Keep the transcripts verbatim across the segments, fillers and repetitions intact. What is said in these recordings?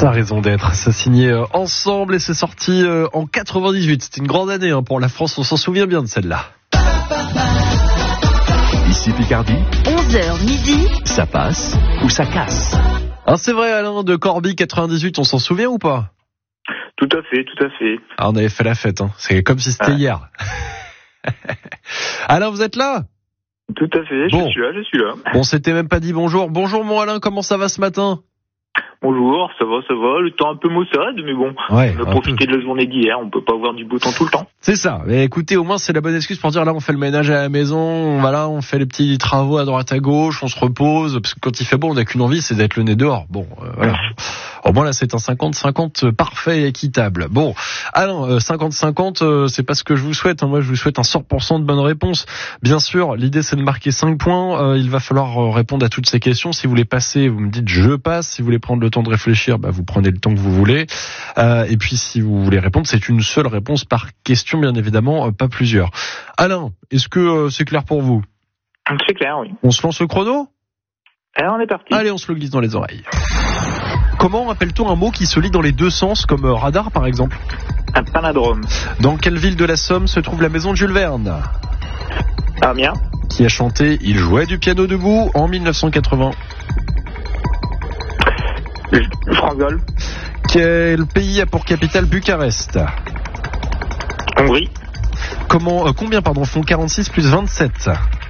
Sa raison d'être, ça signait euh, Ensemble et c'est sorti euh, en quatre-vingt-dix-huit. C'était une grande année hein, pour la France, on s'en souvient bien de celle-là. Ici Picardie, onze heures midi, ça passe ou ça casse. Ah, c'est vrai Alain de Corby quatre-vingt-dix-huit, on s'en souvient ou pas? Tout à fait, tout à fait. Ah, on avait fait la fête, hein. C'est comme si c'était ouais. hier. Alain, vous êtes là? Tout à fait, bon. je suis là, je suis là. On s'était même pas dit bonjour. Bonjour mon Alain, comment ça va ce matin? Bonjour, ça va, ça va, le temps un peu maussade, mais bon, ouais, on a profité de la journée d'hier, on peut pas avoir du beau temps tout le temps. C'est ça, mais écoutez, au moins c'est la bonne excuse pour dire là on fait le ménage à la maison, voilà, on fait les petits travaux à droite à gauche, on se repose, parce que quand il fait beau on n'a qu'une envie, c'est d'être le nez dehors. Bon, euh, voilà. Au moins là c'est un cinquante cinquante parfait et équitable. Bon, Alain, euh, cinquante cinquante, euh, c'est pas ce que je vous souhaite, hein. Moi je vous souhaite un cent pour cent de bonnes réponses. Bien sûr, l'idée c'est de marquer cinq points, euh, il va falloir euh, répondre à toutes ces questions. Si vous voulez passer, vous me dites je passe, si vous voulez prendre le temps de réfléchir, bah, vous prenez le temps que vous voulez. Euh, et puis si vous voulez répondre, c'est une seule réponse par question, bien évidemment, euh, pas plusieurs. Alain, est-ce que euh, c'est clair pour vous? C'est clair, oui. On se lance le chrono? Alors on est parti. Allez, on se le glisse dans les oreilles. Comment appelle-t-on un mot qui se lit dans les deux sens, comme euh, radar par exemple? Un panadrome. Dans quelle ville de la Somme se trouve la maison de Jules Verne? Amiens. Qui a chanté « Il jouait du piano debout » en mille neuf cent quatre-vingts? France Gall. Quel pays a pour capitale Bucarest? Hongrie. Comment, euh, combien pardon, font quarante-six plus vingt-sept?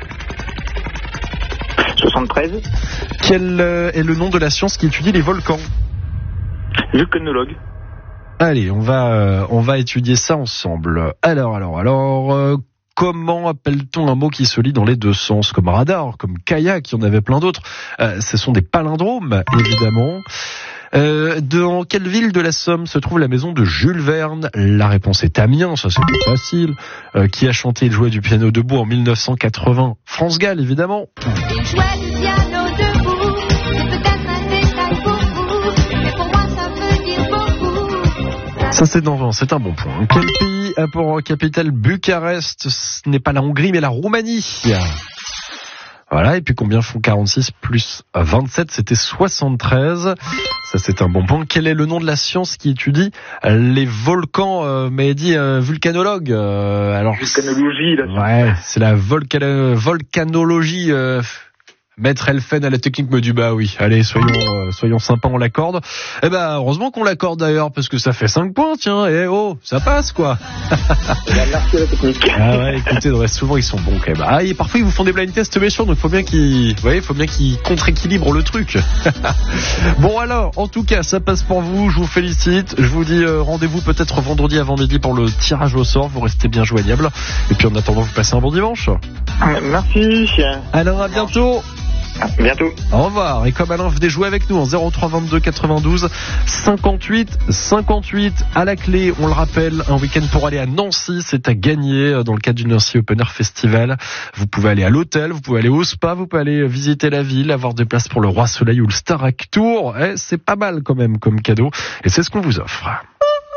soixante-treize. Quel euh, est le nom de la science qui étudie les volcans? Vulcanologue. Allez, on va, euh, on va étudier ça ensemble. Alors, alors, alors... Euh, Comment appelle-t-on un mot qui se lit dans les deux sens, comme radar, comme kayak, il y en avait plein d'autres. Euh, ce sont des palindromes, évidemment. Euh, dans quelle ville de la Somme se trouve la maison de Jules Verne? La réponse est Amiens, ça c'est plus facile. Euh, qui a chanté Il jouait du piano debout en mille neuf cent quatre-vingts? France Gall, évidemment. Il jouait du piano debout, c'est peut-être un détail pour vous, mais pour moi ça veut dire beaucoup. Ça c'est dans, c'est un bon point. Quel pays a pour capitale Bucarest? Ce n'est pas la Hongrie mais la Roumanie. Voilà, et puis combien font quarante-six plus vingt-sept? C'était soixante-treize. Ça c'est un bon point. Quel est le nom de la science qui étudie les volcans? euh, Mais dit euh, vulcanologue. Euh, alors, Vulcanologie, là. ouais, c'est la volcano- volcanologie. Euh, Maître Elfen à la technique me dit bah oui, allez soyons euh, soyons sympas, on l'accorde. Eh ben heureusement qu'on l'accorde d'ailleurs parce que ça fait cinq points, tiens. Et oh, ça passe quoi. Merci la technique. Ah ouais, écoutez, le reste souvent ils sont bons quand même. Ah et parfois ils vous font des blind tests méchants, donc faut bien qu'ils, vous voyez, faut bien qu'ils contre-équilibrent le truc. Bon alors, en tout cas, ça passe pour vous. Je vous félicite. Je vous dis euh, rendez-vous peut-être vendredi avant midi pour le tirage au sort. Vous restez bien joignables. Et puis en attendant, vous passez un bon dimanche. Merci. Alors à bientôt. À bientôt. Au revoir. Et comme Alain, venez jouer avec nous en zéro trois vingt-deux quatre-vingt-douze cinquante-huit cinquante-huit. À la clé, on le rappelle, un week-end pour aller à Nancy, c'est à gagner dans le cadre du Nancy Open Air Festival. Vous pouvez aller à l'hôtel, vous pouvez aller au spa, vous pouvez aller visiter la ville, avoir des places pour le Roi Soleil ou le Starac Tour. Eh, c'est pas mal quand même comme cadeau et c'est ce qu'on vous offre.